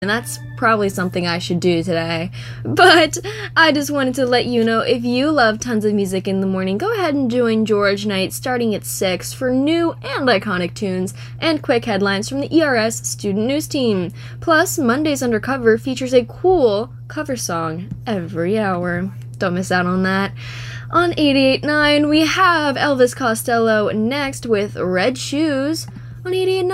And that's probably something I should do today. But I just wanted to let you know, if you love tons of music in the morning, go ahead and join George Knight starting at 6 for new and iconic tunes and quick headlines from the ERS Student News Team. Plus, Monday's Undercover features a cool cover song every hour. Don't miss out on that. On 88.9, we have Elvis Costello next with Red Shoes. On 88.9.